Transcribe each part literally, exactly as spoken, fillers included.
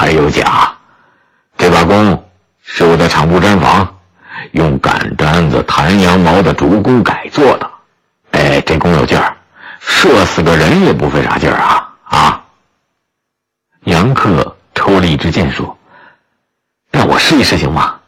还有假。这把弓是我的厂部毡房用杆毡子、弹羊毛的竹弓改做的。哎，这弓有劲儿，射死个人也不费啥劲儿啊啊！杨克抽了一支箭说：“让我试一试行吗？”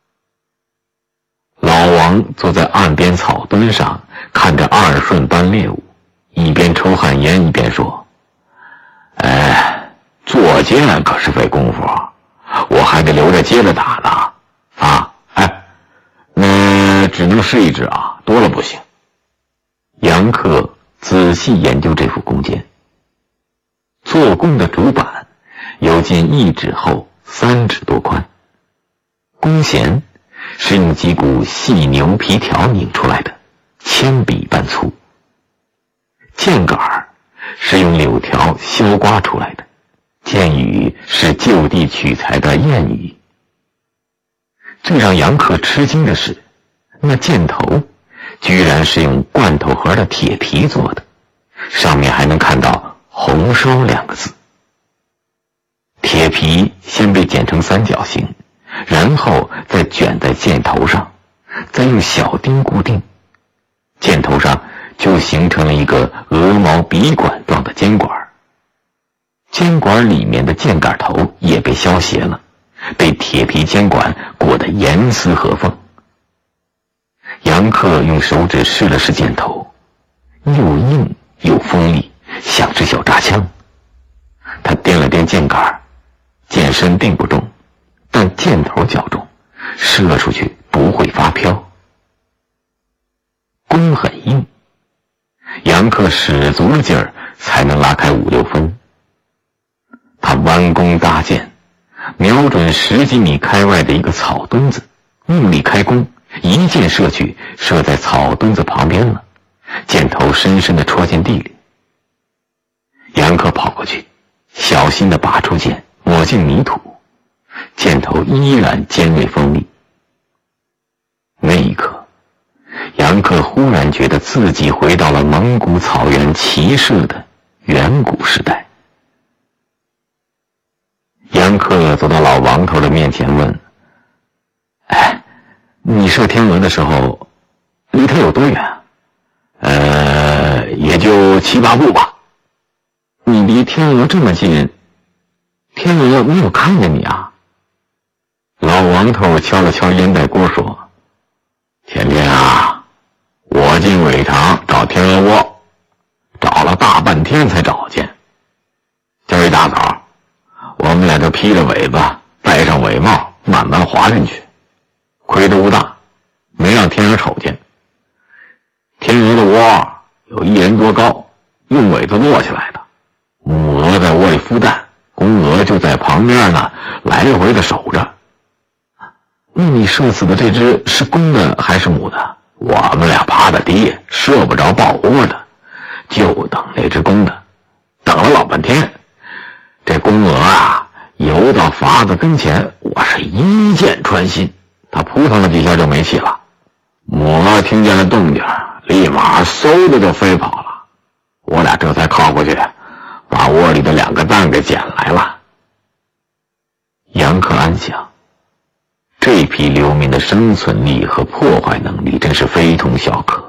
老王坐在岸边草墩上，看着二顺班猎物，一边抽旱烟一边说：“哎，做箭可是费功夫，我还得留着接着打呢。啊，哎，那只能试一支啊，多了不行。”杨克仔细研究这副弓箭，做弓的主板有近一指厚，三指多宽，弓弦是用几股细牛皮条拧出来的，铅笔般粗。箭杆是用柳条削刮出来的，箭语是就地取材的谚语。最让杨克吃惊的是，那箭头居然是用罐头盒的铁皮做的，上面还能看到红烧两个字。铁皮先被剪成三角形，然后再卷在箭头上，再用小钉固定，箭头上就形成了一个鹅毛笔管状的尖管。尖管里面的箭杆头也被削斜了，被铁皮尖管裹得严丝合缝。杨克用手指试了试箭头，又硬又锋利，像支小扎枪。他掂了掂箭杆，箭身并不重，但箭头较重，射出去不会发飘。弓很硬，杨克使足了劲儿才能拉开五六分。他弯弓搭箭，瞄准十几米开外的一个草墩子，用力开弓，一箭射去，射在草墩子旁边了，箭头深深地戳进地里。杨克跑过去，小心地拔出箭，抹进泥土，箭头依然尖锐锋利。那一刻，杨克忽然觉得自己回到了蒙古草原骑射的远古时代。杨克走到老王头的面前问：“哎，你射天鹅的时候，离它有多远？”“呃，也就七八步吧。”“你离天鹅这么近，天鹅没有看见你啊？”老王头敲了敲烟袋锅说：“天天啊，我进苇塘找天鹅窝，找了大半天才找见。今儿一大早，我们俩就披着尾巴，戴上尾帽，慢慢滑进去。亏得不大，没让天鹅瞅见。天鹅的窝有一人多高，用尾子摞起来的。母鹅在窝里孵蛋，公鹅就在旁边呢，来回的守着。那你射死的这只是公的还是母的？”“我们俩爬得低，射不着抱窝的，就等那只公的。等了老半天，这公鹅啊游到筏子跟前，我是一箭穿心，它扑腾了几下就没气了。母鹅听见了动静，立马嗖的就飞跑了。我俩这才靠过去，把窝里的两个蛋给捡来了。”杨克安想，这批流民的生存力和破坏能力真是非同小可。